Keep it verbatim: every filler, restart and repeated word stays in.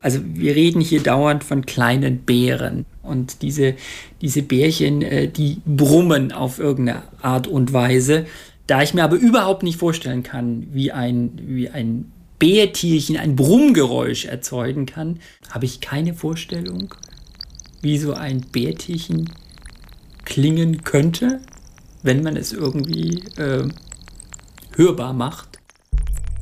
Also wir reden hier dauernd von kleinen Bären. Und diese, diese Bärchen, äh, die brummen auf irgendeine Art und Weise. Da ich mir aber überhaupt nicht vorstellen kann, wie ein, wie ein Bärtierchen ein Brummgeräusch erzeugen kann, habe ich keine Vorstellung, wie so ein Bärtierchen klingen könnte, wenn man es irgendwie äh, hörbar macht.